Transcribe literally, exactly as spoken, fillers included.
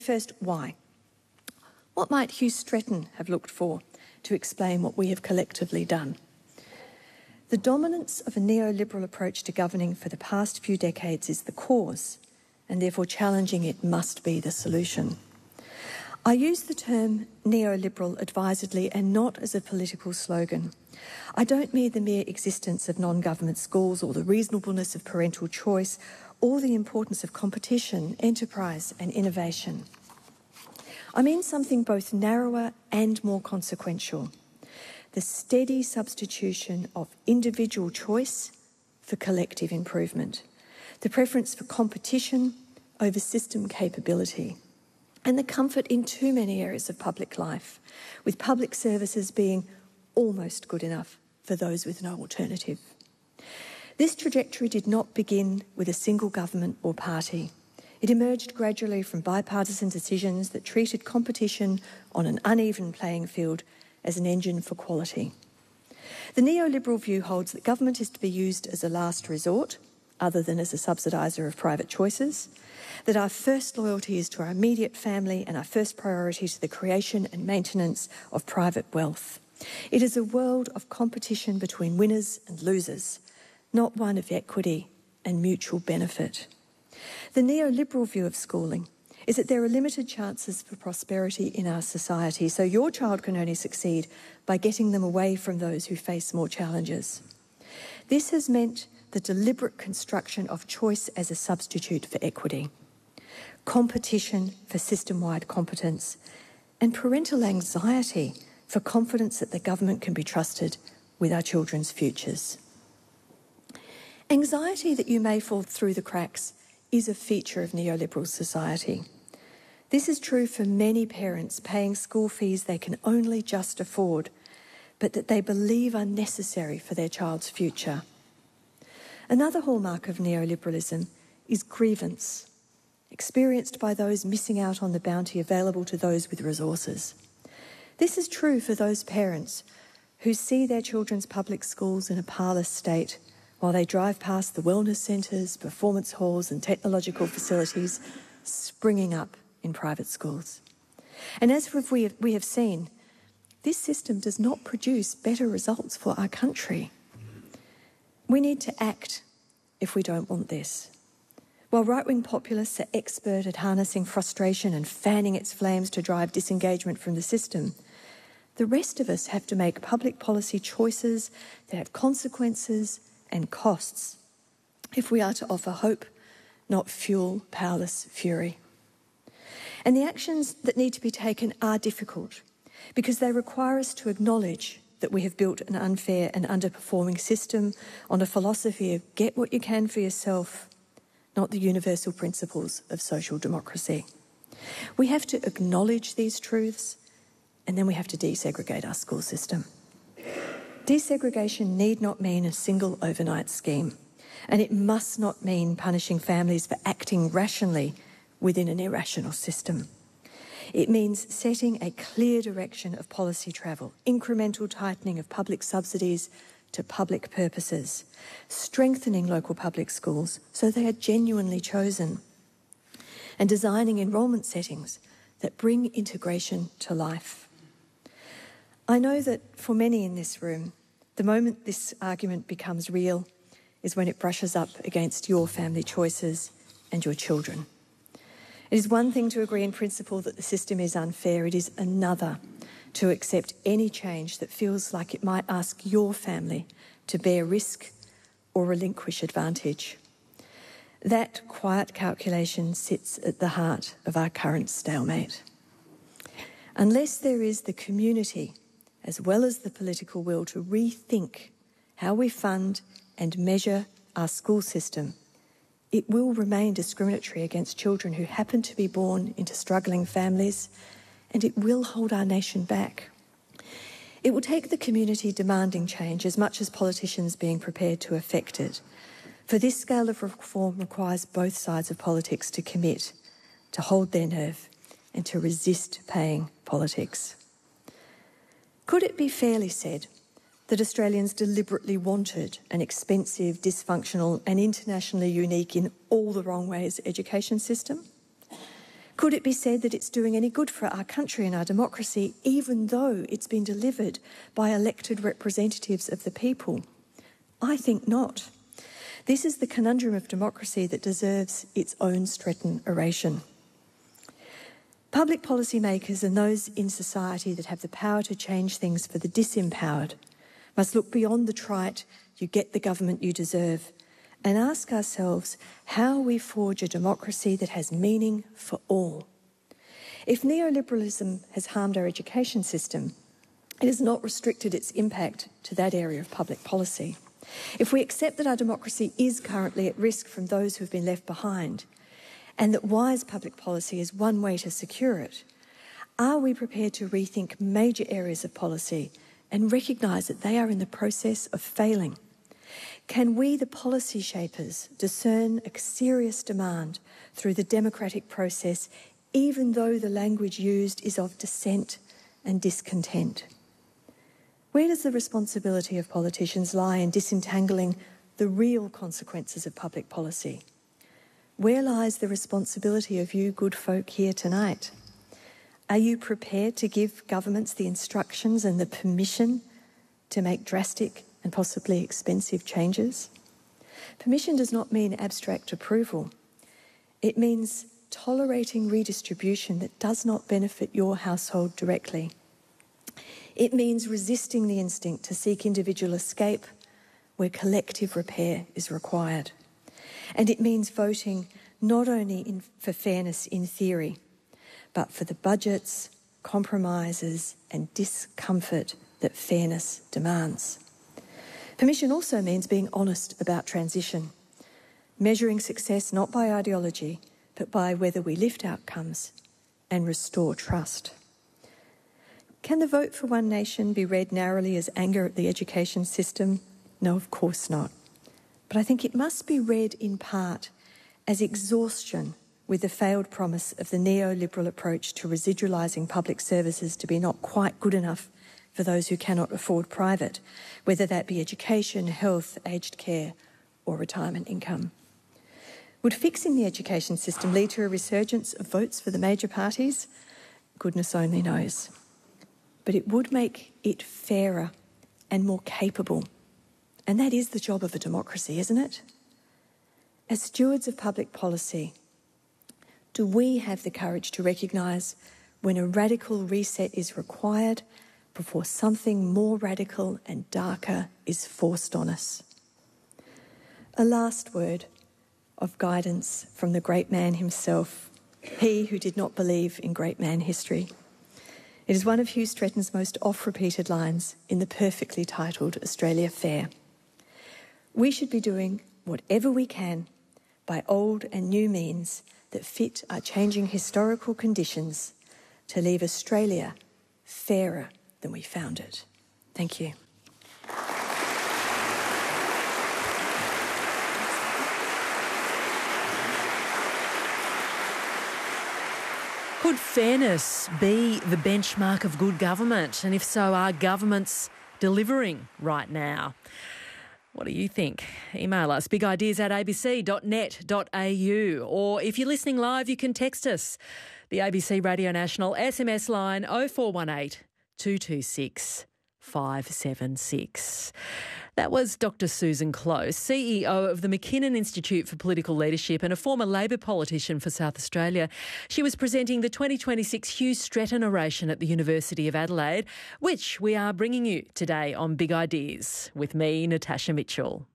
First, why? What might Hugh Stretton have looked for to explain what we have collectively done? The dominance of a neoliberal approach to governing for the past few decades is the cause, and therefore challenging it must be the solution. I use the term neoliberal advisedly and not as a political slogan. I don't mean the mere existence of non-government schools or the reasonableness of parental choice or the importance of competition, enterprise and innovation. I mean something both narrower and more consequential. The steady substitution of individual choice for collective improvement. The preference for competition over system capability. And the comfort in too many areas of public life, with public services being almost good enough for those with no alternative. This trajectory did not begin with a single government or party. It emerged gradually from bipartisan decisions that treated competition on an uneven playing field as an engine for quality. The neoliberal view holds that government is to be used as a last resort, other than as a subsidiser of private choices, that our first loyalty is to our immediate family and our first priority to the creation and maintenance of private wealth. It is a world of competition between winners and losers, not one of equity and mutual benefit. The neoliberal view of schooling is that there are limited chances for prosperity in our society, so your child can only succeed by getting them away from those who face more challenges. This has meant the deliberate construction of choice as a substitute for equity, competition for system-wide competence, and parental anxiety for confidence that the government can be trusted with our children's futures. Anxiety that you may fall through the cracks is a feature of neoliberal society. This is true for many parents paying school fees they can only just afford, but that they believe are necessary for their child's future. Another hallmark of neoliberalism is grievance, experienced by those missing out on the bounty available to those with resources. This is true for those parents who see their children's public schools in a parlous state while they drive past the wellness centres, performance halls and technological facilities springing up in private schools. And as we have, we have seen, this system does not produce better results for our country. We need to act if we don't want this. While right-wing populists are expert at harnessing frustration and fanning its flames to drive disengagement from the system, the rest of us have to make public policy choices that have consequences and costs if we are to offer hope, not fuel powerless fury. And the actions that need to be taken are difficult because they require us to acknowledge that we have built an unfair and underperforming system on a philosophy of get what you can for yourself, not the universal principles of social democracy. We have to acknowledge these truths, and then we have to desegregate our school system. Desegregation need not mean a single overnight scheme, and it must not mean punishing families for acting rationally within an irrational system. It means setting a clear direction of policy travel, incremental tightening of public subsidies to public purposes, strengthening local public schools so they are genuinely chosen, and designing enrolment settings that bring integration to life. I know that for many in this room, the moment this argument becomes real is when it brushes up against your family choices and your children. It is one thing to agree in principle that the system is unfair. It is another to accept any change that feels like it might ask your family to bear risk or relinquish advantage. That quiet calculation sits at the heart of our current stalemate. Unless there is the community as well as the political will to rethink how we fund and measure our school system, it will remain discriminatory against children who happen to be born into struggling families, and it will hold our nation back. It will take the community demanding change as much as politicians being prepared to effect it. For this scale of reform requires both sides of politics to commit, to hold their nerve, and to resist paying politics. Could it be fairly said that Australians deliberately wanted an expensive, dysfunctional and internationally unique in all the wrong ways education system? Could it be said that it's doing any good for our country and our democracy, even though it's been delivered by elected representatives of the people? I think not. This is the conundrum of democracy that deserves its own Stretton oration. Public policy makers and those in society that have the power to change things for the disempowered must look beyond the trite, you get the government you deserve, and ask ourselves how we forge a democracy that has meaning for all. If neoliberalism has harmed our education system, it has not restricted its impact to that area of public policy. If we accept that our democracy is currently at risk from those who have been left behind, and that wise public policy is one way to secure it, are we prepared to rethink major areas of policy and recognise that they are in the process of failing? Can we, the policy shapers, discern a serious demand through the democratic process, even though the language used is of dissent and discontent? Where does the responsibility of politicians lie in disentangling the real consequences of public policy? Where lies the responsibility of you good folk here tonight? Are you prepared to give governments the instructions and the permission to make drastic and possibly expensive changes? Permission does not mean abstract approval. It means tolerating redistribution that does not benefit your household directly. It means resisting the instinct to seek individual escape where collective repair is required. And it means voting not only in, for fairness in theory, but for the budgets, compromises and discomfort that fairness demands. Permission also means being honest about transition, measuring success not by ideology, but by whether we lift outcomes and restore trust. Can the vote for One Nation be read narrowly as anger at the education system? No, of course not. But I think it must be read in part as exhaustion with the failed promise of the neoliberal approach to residualising public services to be not quite good enough for those who cannot afford private, whether that be education, health, aged care or retirement income. Would fixing the education system lead to a resurgence of votes for the major parties? Goodness only knows. But it would make it fairer and more capable. And that is the job of a democracy, isn't it? As stewards of public policy, do we have the courage to recognise when a radical reset is required before something more radical and darker is forced on us? A last word of guidance from the great man himself, he who did not believe in great man history. It is one of Hugh Stretton's most oft-repeated lines in the perfectly titled Australia Fair. We should be doing whatever we can by old and new means that fit our changing historical conditions to leave Australia fairer than we found it. Thank you. Could fairness be the benchmark of good government? And if so, are governments delivering right now? What do you think? Email us, big ideas at a b c dot net dot a u. Or if you're listening live, you can text us. The A B C Radio National S M S line oh four one eight, two two six, five seven six. That was Doctor Susan Close, C E O of the McKinnon Institute for Political Leadership and a former Labor politician for South Australia. She was presenting the twenty twenty-six Hugh Stretton Oration at the University of Adelaide, which we are bringing you today on Big Ideas with me, Natasha Mitchell.